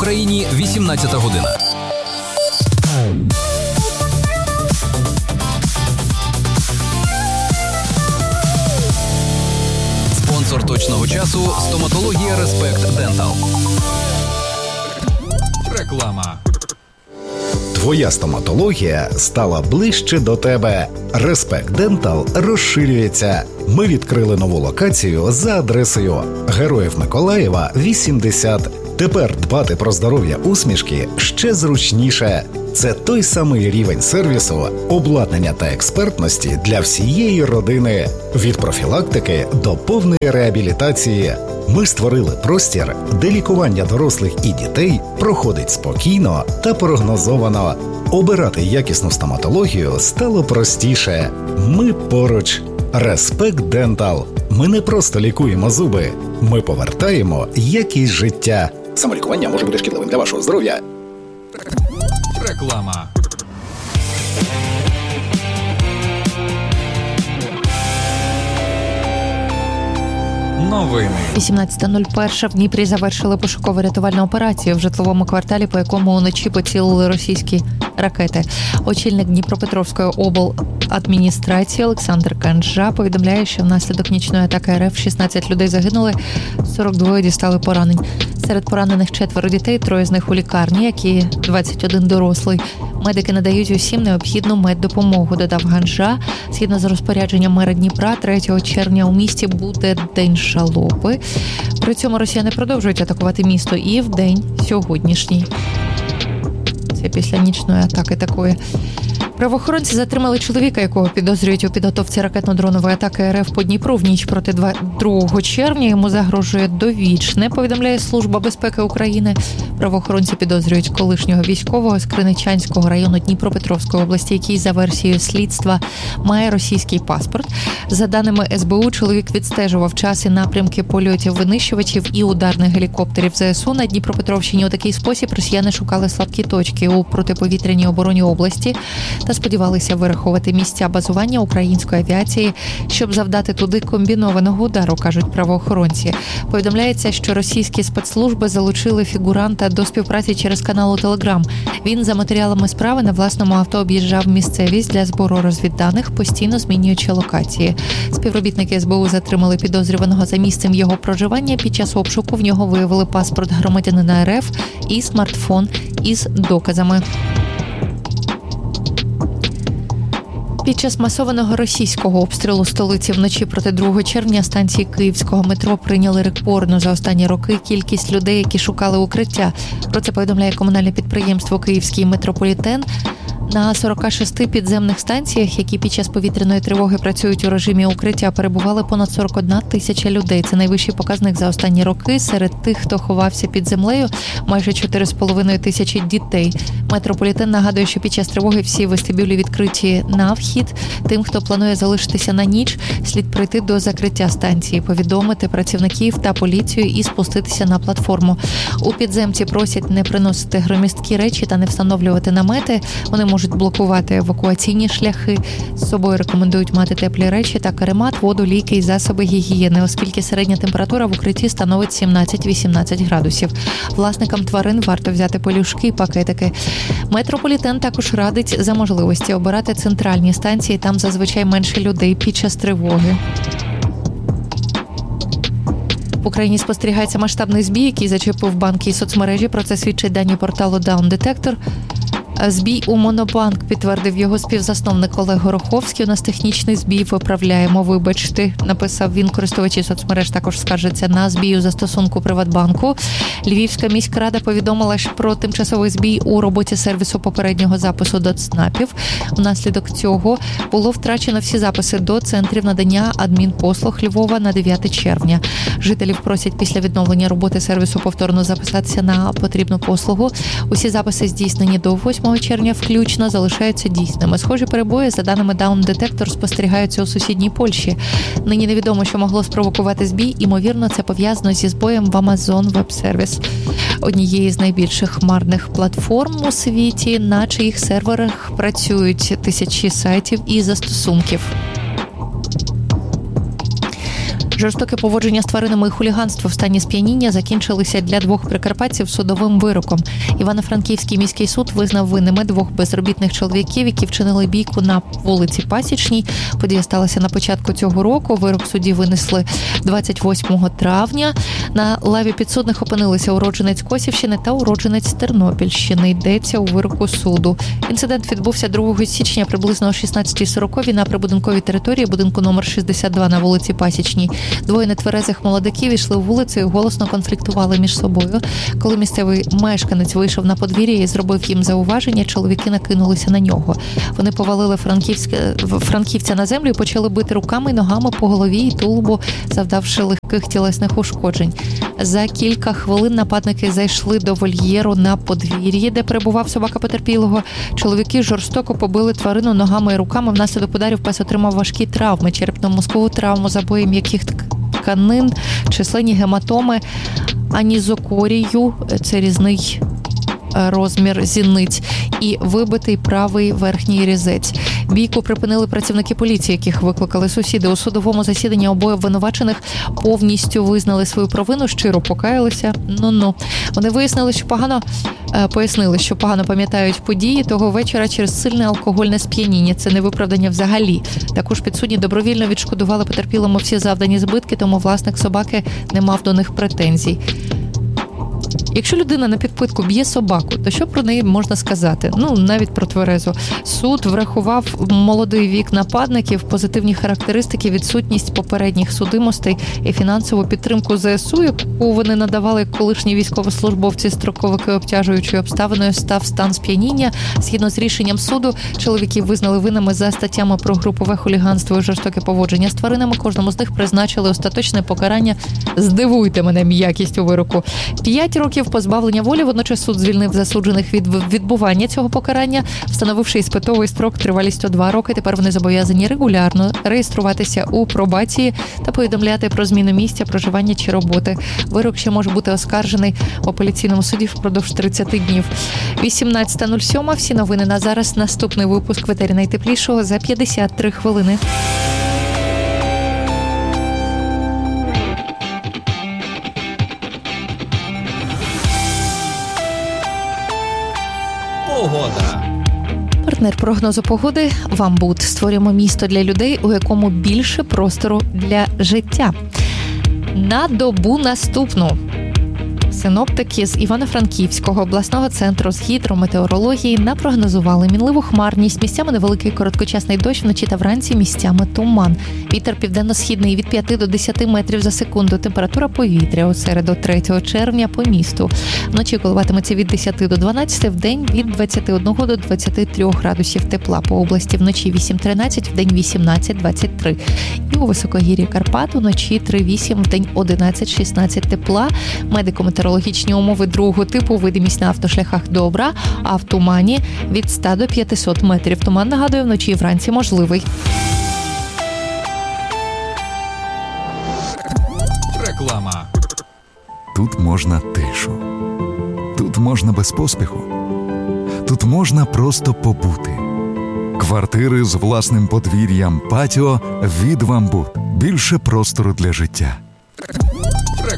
Україні 18 година. Спонсор точного часу – стоматологія Респект Дентал. Реклама. Твоя стоматологія стала ближче до тебе. Респект Дентал розширюється. Ми відкрили нову локацію за адресою Героїв Миколаєва, 80. Тепер дбати про здоров'я усмішки ще зручніше. Це той самий рівень сервісу, обладнання та експертності для всієї родини. Від профілактики до повної реабілітації. Ми створили простір, де лікування дорослих і дітей проходить спокійно та прогнозовано. Обирати якісну стоматологію стало простіше. Ми поруч. Респект Дентал. Ми не просто лікуємо зуби. Ми повертаємо якість життя. Самолікування може бути шкідливим для вашого здоров'я. Реклама. Новини. 18.01 в Дніпрі завершили пошуково-рятувальну операцію в житловому кварталі, по якому уночі поцілили російські ракети. Очільник Дніпропетровської обладміністрації Олександр Канжа повідомляє, що внаслідок нічної атаки РФ 16 людей загинули, 42 дістали поранень. Серед поранених 4 дітей, 3 з них у лікарні, як і 21 дорослий. Медики надають усім необхідну меддопомогу, додав Ганжа. Згідно з розпорядженням мера Дніпра, 3 червня у місті буде День жалоби. При цьому росіяни продовжують атакувати місто і в день сьогоднішній. Це після нічної атаки такої. Правоохоронці затримали чоловіка, якого підозрюють у підготовці ракетно-дронової атаки РФ по Дніпру в ніч проти 2 червня. Йому загрожує довічне, повідомляє Служба безпеки України. Правоохоронці підозрюють колишнього військового з Криничанського району Дніпропетровської області, який за версією слідства має російський паспорт. За даними СБУ, чоловік відстежував час і напрямки польотів винищувачів і ударних гелікоптерів ЗСУ на Дніпропетровщині. У такий спосіб росіяни шукали слабкі точки у протиповітряній обороні області та сподівалися вирахувати місця базування української авіації, щоб завдати туди комбінованого удару, кажуть правоохоронці. Повідомляється, що російські спецслужби залучили фігуранта до співпраці через канал у Телеграм. Він за матеріалами справи на власному авто об'їжджав місцевість для збору розвідданих, постійно змінюючи локації. Співробітники СБУ затримали підозрюваного за місцем його проживання. Під час обшуку в нього виявили паспорт громадянина РФ і смартфон із доказами. Під час масованого російського обстрілу столиці вночі проти 2 червня станції київського метро прийняли рекордну за останні роки кількість людей, які шукали укриття. Про це повідомляє комунальне підприємство «Київський метрополітен». На 46 підземних станціях, які під час повітряної тривоги працюють у режимі укриття, перебували понад 41 тисяча людей. Це найвищий показник за останні роки. Серед тих, хто ховався під землею, майже 4,5 тисячі дітей. Метрополітен нагадує, що під час тривоги всі вестибюлі відкриті на вхід. Тим, хто планує залишитися на ніч, слід прийти до закриття станції, повідомити працівників та поліцію і спуститися на платформу. У підземці просять не приносити громісткі речі та не встановлювати намети. Вони можуть блокувати евакуаційні шляхи. З собою рекомендують мати теплі речі та каремат, воду, ліки і засоби гігієни, оскільки середня температура в укритті становить 17-18 градусів. Власникам тварин варто взяти пелюшки і пакетики. Метрополітен також радить за можливості обирати центральні станції, там зазвичай менше людей під час тривоги. В Україні спостерігається масштабний збій, який зачепив банки і соцмережі. Про це свідчать дані порталу Down Detector. Збій у Монобанк, підтвердив його співзасновник Олег Гороховський. У нас технічний збій, виправляємо, вибачте, написав він. Користувачі соцмереж також скаржаться на збій у застосунку Приватбанку. Львівська міськрада повідомила про тимчасовий збій у роботі сервісу попереднього запису до ЦНАПів. Внаслідок цього було втрачено всі записи до центрів надання адмінпослуг Львова на 9 червня. Жителів просять після відновлення роботи сервісу повторно записатися на потрібну послугу. Усі записи, здійснені до 8 червня включно, залишаються дійсними. Схожі перебої, за даними Down Detector, спостерігаються у сусідній Польщі. Нині невідомо, що могло спровокувати збій. Імовірно, це пов'язано зі збоєм в Amazon Web Service, однієї з найбільших хмарних платформ у світі, на чиїх серверах працюють тисячі сайтів і застосунків. Жорстоке поводження з тваринами і хуліганство в стані сп'яніння закінчилися для двох прикарпатців судовим вироком. Івано-Франківський міський суд визнав винними двох безробітних чоловіків, які вчинили бійку на вулиці Пасічній. Подія сталася на початку цього року. Вирок судді винесли 28 травня. На лаві підсудних опинилися уродженець Косівщини та уродженець Тернопільщини. Йдеться у вироку суду. Інцидент відбувся 2 січня приблизно о 16:40 на прибудинковій території будинку номер 62 на вулиці Пасічній. Двоє нетверезих молодиків йшли вулицею і голосно конфліктували між собою. Коли місцевий мешканець вийшов на подвір'я і зробив їм зауваження, чоловіки накинулися на нього. Вони повалили франківця на землю і почали бити руками і ногами по голові і тулубу, завдавши легких тілесних ушкоджень. За кілька хвилин нападники зайшли до вольєру на подвір'ї, де перебував собака потерпілого. Чоловіки жорстоко побили тварину ногами і руками. Внаслідок ударів пес отримав важкі травми, черепно-мозкову травму, забої м'яких тканин, численні гематоми, анізокорію, це різний розмір зіниць, і вибитий правий верхній різець. Бійку припинили працівники поліції, яких викликали сусіди. У судовому засіданні обоє обвинувачених повністю визнали свою провину, щиро покаялися. Вони пояснили, що погано пам'ятають події того вечора через сильне алкогольне сп'яніння. Це не виправдання взагалі. Також підсудні добровільно відшкодували потерпілому всі завдані збитки, тому власник собаки не мав до них претензій. Якщо людина на підпитку б'є собаку, то що про неї можна сказати? Навіть про тверезу. Суд врахував молодий вік нападників, позитивні характеристики, відсутність попередніх судимостей і фінансову підтримку ЗСУ, яку вони надавали як колишні військовослужбовці, строковики. Обтяжуючою обставиною став стан сп'яніння. Згідно з рішенням суду, чоловіків визнали винними за статтями про групове хуліганство і жорстоке поводження з тваринами. Кожному з них призначили остаточне покарання. Здивуйте мене м'якістю вироку. 5 років позбавлення волі. Водночас суд звільнив засуджених від відбування цього покарання, встановивши іспитовий строк тривалістю 2 роки. Тепер вони зобов'язані регулярно реєструватися у пробації та повідомляти про зміну місця проживання чи роботи. Вирок ще може бути оскаржений в апеляційному суді впродовж 30 днів. 18:07. Всі новини на зараз. Наступний випуск в етері найтеплішого за 53 хвилини. Погода. Партнер прогнозу погоди «Вамбут». Створюємо місто для людей, у якому більше простору для життя. На добу наступну. Синоптики з Івано-Франківського обласного центру з гідрометеорології напрогнозували мінливу хмарність, місцями невеликий короткочасний дощ, вночі та вранці місцями туман. Вітер південно-східний від 5 до 10 метрів за секунду. Температура повітря у середу 3 червня по місту. Вночі коливатиметься від 10 до 12, вдень від 21 до 23 градусів тепла. По області вночі 8-13, вдень 18-23. І у високогір'ї Карпат вночі 3-8, вдень 11-16 тепла. Медико-метеорологічні умови другого типу, видимість на автошляхах добра, а в тумані від 100 до 500 метрів. Туман, нагадує, вночі і вранці можливий. Реклама. Тут можна тишу. Тут можна без поспіху. Тут можна просто побути. Квартири з власним подвір'ям, патіо від «Вамбут». Більше простору для життя.